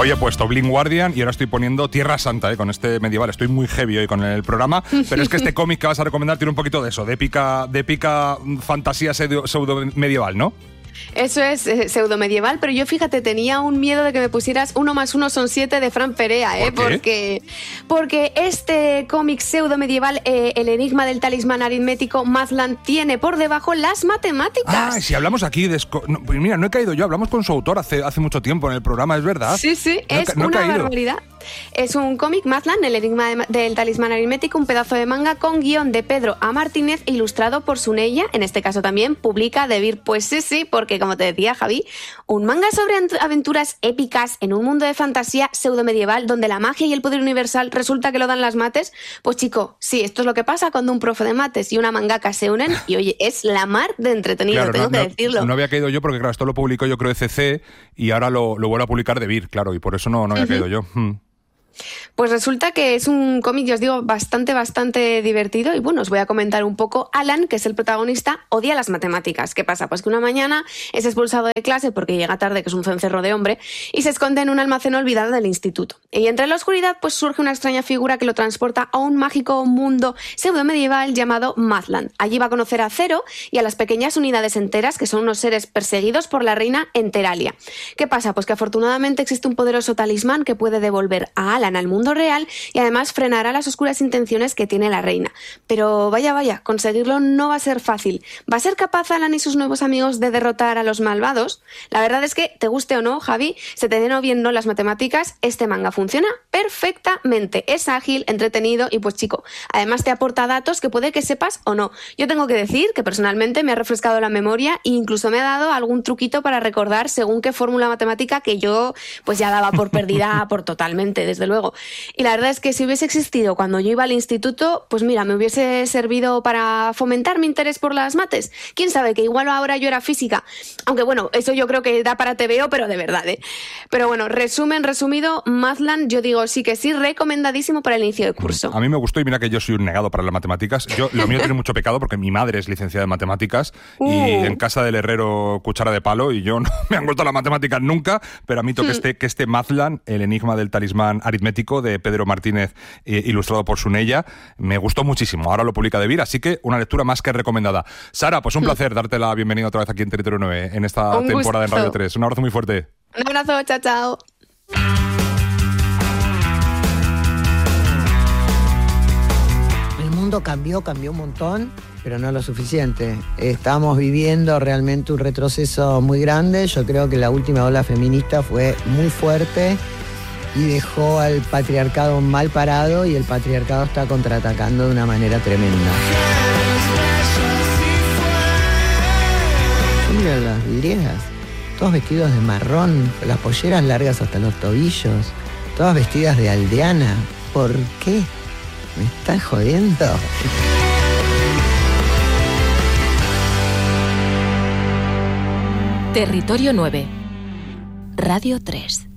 Hoy he puesto Blind Guardian y ahora estoy poniendo Tierra Santa, con este medieval. Estoy muy heavy hoy con el programa, pero es que este cómic que vas a recomendar tiene un poquito de eso, de épica fantasía pseudo medieval, ¿no? Eso es pseudo medieval, pero yo fíjate, tenía un miedo de que me pusieras 1 más 1 son 7 de Fran Perea, ¿Por qué? Porque este cómic pseudo medieval, El enigma del talismán aritmético, Mazlan, tiene por debajo las matemáticas. Ah, si hablamos aquí de... pues mira, no he caído yo, hablamos con su autor hace mucho tiempo en el programa, ¿es verdad? Sí, es una barbaridad. Es un cómic, Mazlan, El enigma del talismán aritmético, un pedazo de manga con guión de Pedro A. Martínez, ilustrado por Suneya, en este caso también publica Debir. Pues sí, porque como te decía Javi, un manga sobre aventuras épicas en un mundo de fantasía pseudo-medieval donde la magia y el poder universal resulta que lo dan las mates. Pues chico, sí, esto es lo que pasa cuando un profe de mates y una mangaka se unen y oye, es la mar de entretenido, claro, tengo que decirlo. No había caído yo porque claro, esto lo publicó yo creo ECC y ahora lo vuelvo a publicar Debir, claro, y por eso no había caído yo. Pues resulta que es un cómic, ya os digo, bastante divertido y bueno, os voy a comentar un poco. Alan, que es el protagonista, odia las matemáticas. ¿Qué pasa? Pues que una mañana es expulsado de clase porque llega tarde, que es un cencerro de hombre, y se esconde en un almacén olvidado del instituto. Y entre la oscuridad pues surge una extraña figura que lo transporta a un mágico mundo pseudo-medieval llamado Mazlan. Allí va a conocer a Zero y a las pequeñas unidades enteras, que son unos seres perseguidos por la reina Enteralia. ¿Qué pasa? Pues que afortunadamente existe un poderoso talismán que puede devolver a Alan al mundo real y además frenará las oscuras intenciones que tiene la reina. Pero vaya, conseguirlo no va a ser fácil. ¿Va a ser capaz Alan y sus nuevos amigos de derrotar a los malvados? La verdad es que, te guste o no, Javi, se te den o bien no las matemáticas, este manga funciona perfectamente. Es ágil, entretenido y pues chico, además te aporta datos que puede que sepas o no. Yo tengo que decir que personalmente me ha refrescado la memoria e incluso me ha dado algún truquito para recordar según qué fórmula matemática que yo pues ya daba por perdida por totalmente, desde luego. Y la verdad es que si hubiese existido cuando yo iba al instituto, pues mira, me hubiese servido para fomentar mi interés por las mates. Quién sabe, que igual ahora yo era física. Aunque bueno, eso yo creo que da para TVO, pero de verdad, Pero bueno, resumido, Mazlan, yo digo sí que sí, recomendadísimo para el inicio de curso. A mí me gustó y mira que yo soy un negado para las matemáticas. Lo mío tiene mucho pecado porque mi madre es licenciada en matemáticas y en casa del herrero cuchara de palo y yo no me han gustado las matemáticas nunca, pero a mí que este Mazlan, El enigma del talismán aritmético de Pedro Martínez, ilustrado por Suneya, me gustó muchísimo. Ahora lo publica Debir, así que una lectura más que recomendada. Sara, pues un placer darte la bienvenida otra vez aquí en Territorio 9 en esta temporada en Radio 3. Un abrazo muy fuerte. Un abrazo, chao. El mundo cambió un montón, pero no lo suficiente. Estamos viviendo realmente un retroceso muy grande. Yo creo que la última ola feminista fue muy fuerte y dejó al patriarcado mal parado y el patriarcado está contraatacando de una manera tremenda. Mira las vidrieras, todos vestidos de marrón, con las polleras largas hasta los tobillos, todas vestidas de aldeana. ¿Por qué? ¿Me están jodiendo? Territorio 9, Radio 3.